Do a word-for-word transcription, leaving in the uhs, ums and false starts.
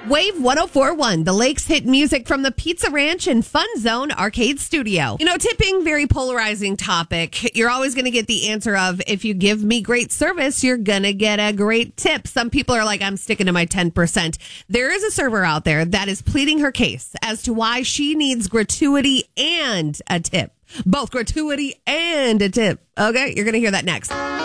Wave one oh four point one, the Lakes hit music from the Pizza Ranch and Fun Zone Arcade Studio. You know, tipping, very polarizing topic. You're always going to get the answer of, if you give me great service, you're going to get a great tip. Some people are like, I'm sticking to my ten percent. There is a server out there that is pleading her case as to why she needs gratuity and a tip. Both gratuity and a tip. Okay, you're going to hear that next.